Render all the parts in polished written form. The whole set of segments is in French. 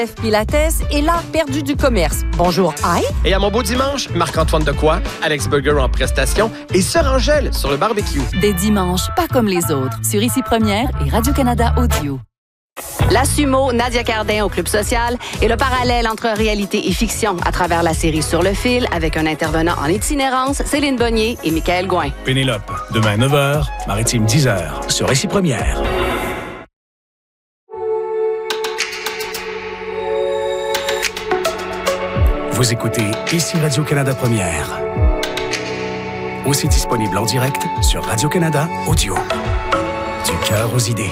Pilates et l'art perdu du commerce. Bonjour, Aïe. Et à mon beau dimanche, Marc-Antoine Decoy, Alex Burger en prestation et Sœur Angèle sur le barbecue. Des dimanches pas comme les autres, sur Ici Première et Radio-Canada Audio. La sumo, Nadia Cardin au Club Social et le parallèle entre réalité et fiction à travers la série Sur le fil avec un intervenant en itinérance, Céline Bonnier et Michael Gouin. Pénélope, demain 9h, Maritime 10h, sur Ici Première. Vous écoutez Ici Radio-Canada Première. Aussi disponible en direct sur Radio-Canada Audio. Du cœur aux idées.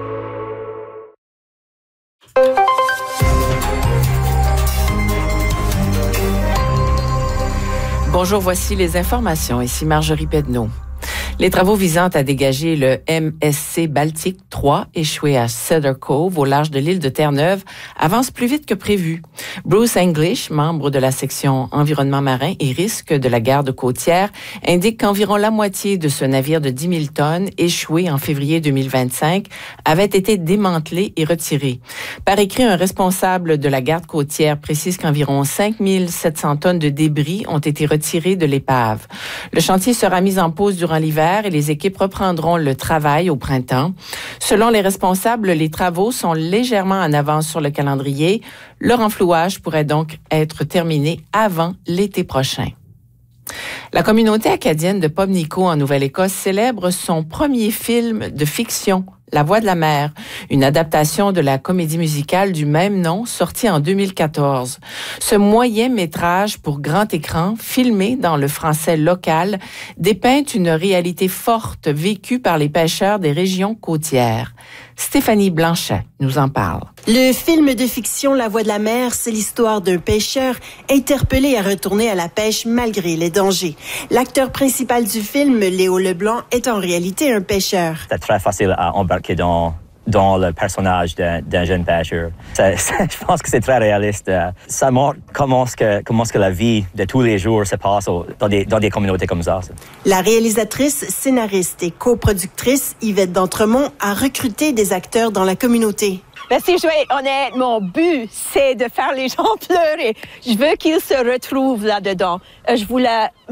Bonjour, voici les informations. Ici Marjorie Pedneau. Les travaux visant à dégager le MSC Baltique 3, échoué à Cedar Cove, au large de l'île de Terre-Neuve, avancent plus vite que prévu. Bruce English, membre de la section environnement marin et risque de la garde côtière, indique qu'environ la moitié de ce navire de 10 000 tonnes, échoué en février 2025, avait été démantelé et retiré. Par écrit, un responsable de la garde côtière précise qu'environ 5 700 tonnes de débris ont été retirées de l'épave. Le chantier sera mis en pause durant l'hiver et les équipes reprendront le travail au printemps. Selon les responsables, les travaux sont légèrement en avance sur le calendrier. Le renflouage pourrait donc être terminé avant l'été prochain. La communauté acadienne de Pubnico en Nouvelle-Écosse célèbre son premier film de fiction, La Voix de la mer, une adaptation de la comédie musicale du même nom sortie en 2014. Ce moyen métrage pour grand écran, filmé dans le français local, dépeint une réalité forte vécue par les pêcheurs des régions côtières. Stéphanie Blanchet nous en parle. Le film de fiction La Voix de la mer, c'est l'histoire d'un pêcheur interpellé à retourner à la pêche malgré les dangers. L'acteur principal du film, Léo Leblanc, est en réalité un pêcheur. C'est très facile à embarquer dans le personnage d'un jeune pêcheur. Je pense que c'est très réaliste. Ça montre comment est-ce que la vie de tous les jours se passe dans des communautés comme ça. La réalisatrice, scénariste et coproductrice Yvette D'Entremont a recruté des acteurs dans la communauté. Ben, si je vais être honnête, mon but, c'est de faire les gens pleurer. Je veux qu'ils se retrouvent là-dedans. Je voulais